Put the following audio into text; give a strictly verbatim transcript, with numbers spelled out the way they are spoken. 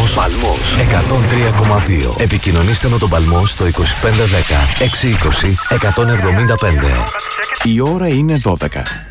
Παλμός, Παλμός εκατόν τρία κόμμα δύο. Επικοινωνήστε με τον Παλμό στο είκοσι πέντε δέκα εξακόσια είκοσι εκατόν εβδομήντα πέντε. Η ώρα είναι δώδεκα.